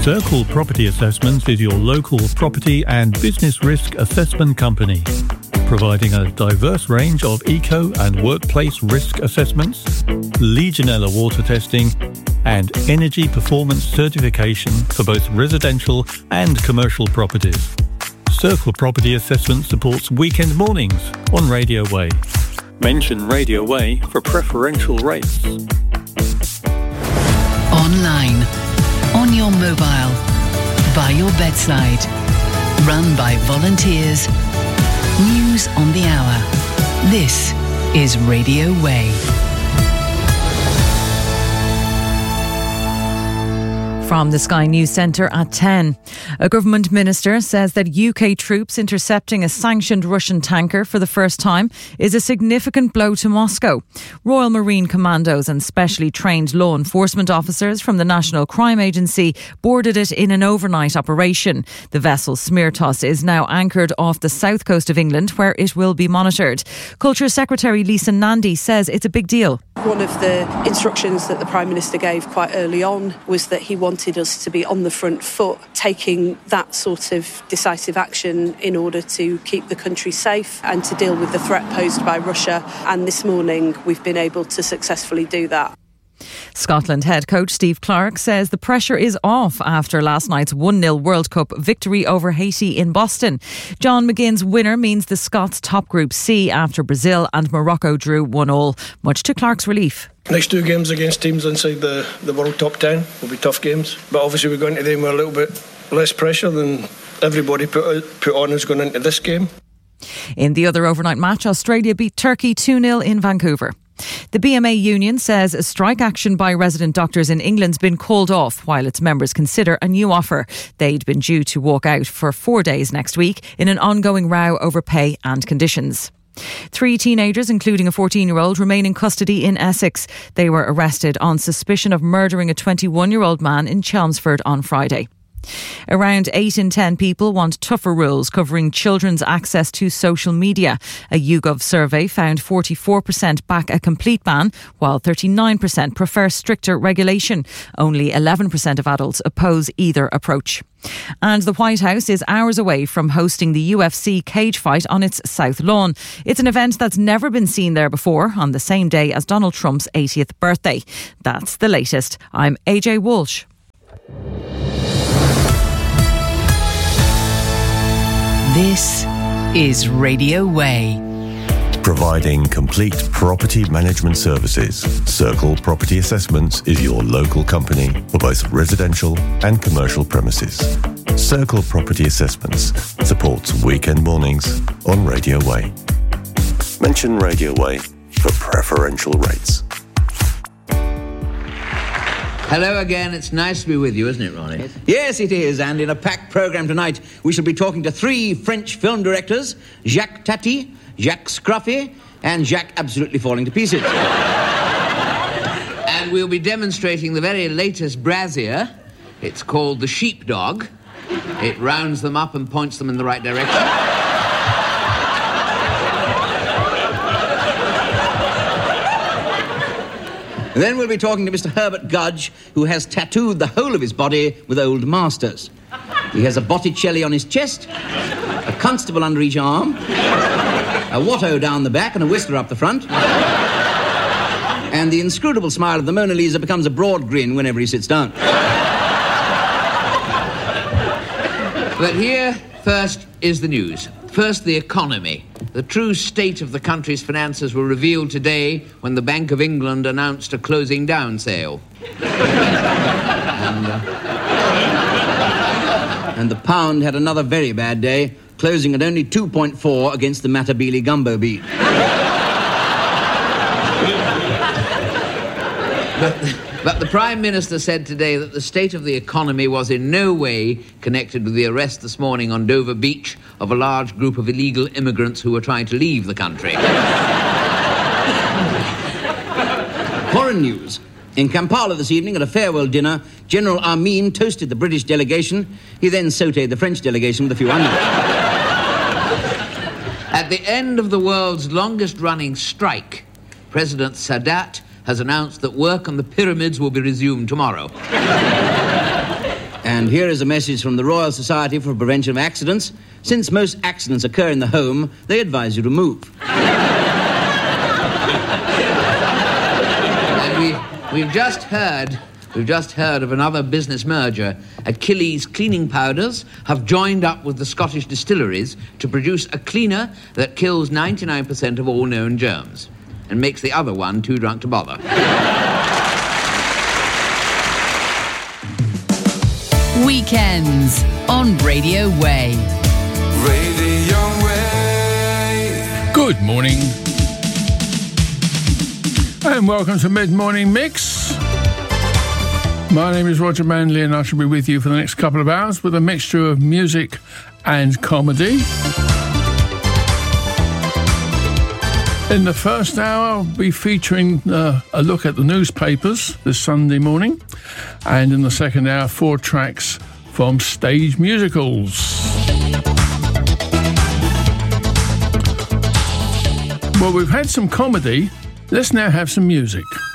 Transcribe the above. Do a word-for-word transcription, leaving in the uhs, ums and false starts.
Circle Property Assessments is your local property and business risk assessment company, providing a diverse range of eco and workplace risk assessments, Legionella water testing, and energy performance certification for both residential and commercial properties. Circle Property Assessment supports weekend mornings on Radio Way. Mention Radio Way for preferential rates. Online, on your mobile, by your bedside, run by volunteers. News on the hour. This is Radio Way. From the Sky News Centre at ten. A government minister says that U K troops intercepting a sanctioned Russian tanker for the first time is a significant blow to Moscow. Royal Marine Commandos and specially trained law enforcement officers from the National Crime Agency boarded it in an overnight operation. The vessel Smirtos is now anchored off the south coast of England, where it will be monitored. Culture Secretary Lisa Nandy says it's a big deal. One of the instructions that the Prime Minister gave quite early on was that he wanted us to be on the front foot, taking that sort of decisive action in order to keep the country safe and to deal with the threat posed by Russia. And this morning we've been able to successfully do that. Scotland head coach Steve Clarke says the pressure is off after last night's one nil World Cup victory over Haiti in Boston. John McGinn's winner means the Scots top Group C after Brazil and Morocco drew one all, much to Clarke's relief. Next two games against teams inside the, the world top ten will be tough games, but obviously we're going to them with a little bit less pressure than everybody put, put on is going into this game. In the other overnight match, Australia beat Turkey two nil in Vancouver. The B M A union says a strike action by resident doctors in England's been called off while its members consider a new offer. They'd been due to walk out for four days next week in an ongoing row over pay and conditions. Three teenagers, including a fourteen-year-old, remain in custody in Essex. They were arrested on suspicion of murdering a twenty-one-year-old man in Chelmsford on Friday. Around eight in ten people want tougher rules covering children's access to social media. A YouGov survey found forty-four percent back a complete ban, while thirty-nine percent prefer stricter regulation. Only eleven percent of adults oppose either approach. And the White House is hours away from hosting the U F C cage fight on its South Lawn. It's an event that's never been seen there before, on the same day as Donald Trump's eightieth birthday. That's the latest. I'm A J Walsh. This is Radio Way. Providing complete property management services, Circle Property Assessments is your local company for both residential and commercial premises. Circle Property Assessments supports weekend mornings on Radio Way. Mention Radio Way for preferential rates. Hello again, it's nice to be with you, isn't it, Ronnie? Yes. yes, it is, and in a packed programme tonight, we shall be talking to three French film directors, Jacques Tati, Jacques Scruffy, and Jacques Absolutely Falling to Pieces. And we'll be demonstrating the very latest brassiere. It's called the Sheepdog. It rounds them up and points them in the right direction. And then we'll be talking to Mister Herbert Gudge, who has tattooed the whole of his body with old masters. He has a Botticelli on his chest, a Constable under each arm, a Watteau down the back and a Whistler up the front. And the inscrutable smile of the Mona Lisa becomes a broad grin whenever he sits down. But here, first, is the news. First, the economy. The true state of the country's finances were revealed today when the Bank of England announced a closing down sale. and, uh, and the pound had another very bad day, closing at only two point four against the Matabele Gumbo beat. but, but the Prime Minister said today that the state of the economy was in no way connected with the arrest this morning on Dover Beach of a large group of illegal immigrants who were trying to leave the country. Foreign news. In Kampala this evening at a farewell dinner, General Amin toasted the British delegation. He then sautéed the French delegation with a few onions. At the end of the world's longest-running strike, President Sadat has announced that work on the pyramids will be resumed tomorrow. And here is a message from the Royal Society for Prevention of Accidents. Since most accidents occur in the home, they advise you to move. And we, we've just heard... We've just heard of another business merger. Achilles Cleaning Powders have joined up with the Scottish distilleries to produce a cleaner that kills ninety-nine percent of all known germs and makes the other one too drunk to bother. Weekends on Radio Way. Radio Way. Good morning. And welcome to Mid-Morning Mix. My name is Roger Manley and I shall be with you for the next couple of hours with a mixture of music and comedy. In the first hour, I'll be featuring uh, a look at the newspapers this Sunday morning. And in the second hour, four tracks from stage musicals. Well, we've had some comedy. Let's now have some music.